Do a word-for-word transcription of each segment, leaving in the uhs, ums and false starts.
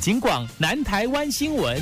警广南台湾新闻。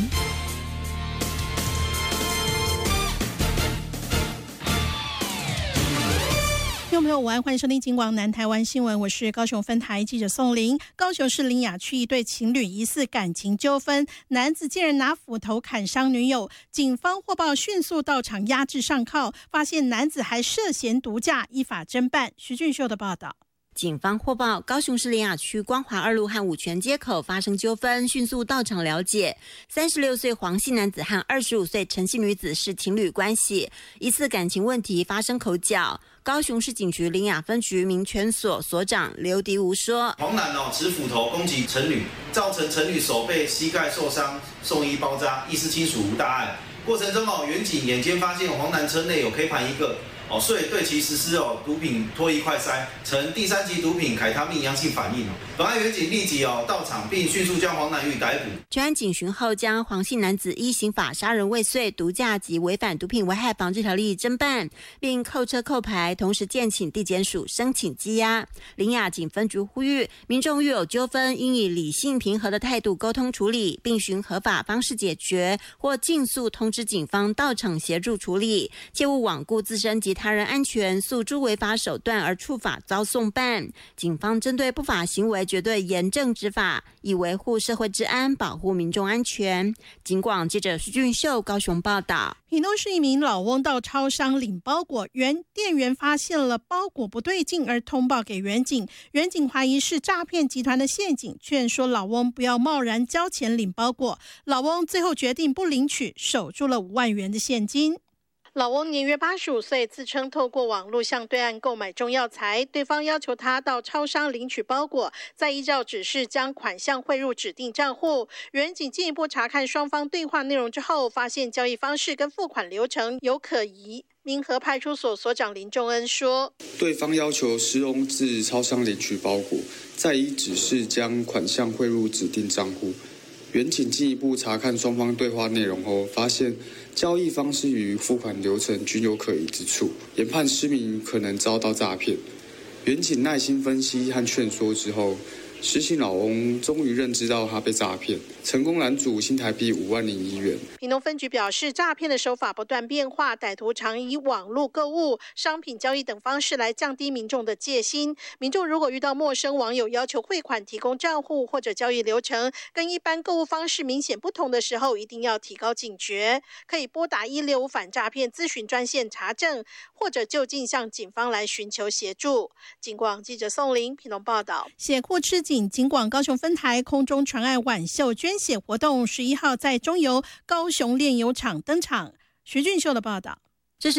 听众朋友午安，欢迎收听警广南台湾新闻，我是高雄分台记者宋玲。高雄市林雅区一对情侣疑似感情纠纷，男子竟然拿斧头砍伤女友，警方获报迅速到场压制上铐，发现男子还涉嫌毒驾，依法侦办。徐俊秀的报道。 警方获报，高雄市林雅区光华二路和五权街口发生纠纷，迅速到场了解。三十六岁黄姓男子和二十五岁陈姓女子是情侣关系，疑似感情问题发生口角。高雄市警局林雅分局民权所所长刘迪吴说：“ 黄男哦持斧头攻击陈女，造成陈女手背、膝盖受伤，送医包扎，意识亲属无大碍。过程中哦，员警眼尖发现黄男车内有 K 盘一个。”哦，所以对其实施哦毒品脱衣快筛，呈第三级毒品凯他命阳性反应哦。本案员警立即哦到场，并迅速将黄男予以逮捕。 专案警询后，将黄姓男子依刑法杀人未遂、毒驾及违反毒品危害防治条例侦办，并扣车扣牌，同时建请地检署申请羁押。林雅警分局呼吁民众遇有纠纷，应以理性平和的态度沟通处理，并循合法方式解决，或尽速通知警方到场协助处理，切勿罔顾自身及他人安全，诉诸违法手段而触法遭送办。警方针对不法行为绝对严正执法，以维护社会治安，保护民众安全。警广记者徐俊秀高雄报道。 屏东市一名老翁到超商领包裹，原店员发现了包裹不对劲而通报给员警，员警怀疑是诈骗集团的陷阱，劝说老翁不要贸然交钱领包裹。老翁最后决定不领取，守住了五万元的现金。老翁年约八十五岁，自称透过网络向对岸购买中药材，对方要求他到超商领取包裹，再依照指示将款项汇入指定账户。员警进一步查看双方对话内容之后，发现交易方式跟付款流程有可疑。民和派出所所长林仲恩说， 对方要求施翁至超商领取包裹，再依指示将款项汇入指定账户。员警进一步查看双方对话内容后，发现交易方式与付款流程均有可疑之处，研判市民可能遭到诈骗。员警耐心分析和劝说之后，实行老翁终于认知到他被诈骗，成功拦阻新台币五万零一元。 屏东分局表示，诈骗的手法不断变化，歹徒常以网络购物、商品交易等方式来降低民众的戒心。民众如果遇到陌生网友要求汇款、提供账户或者交易流程跟一般购物方式明显不同的时候，一定要提高警觉，可以拨打一六五反诈骗咨询专线查证，或者就近向警方来寻求协助。警广记者宋玲屏东报道。血库吃紧，警广高雄分台空中传爱晚秀捐血活动十一号在中油高雄炼油厂登场。徐俊秀的报道。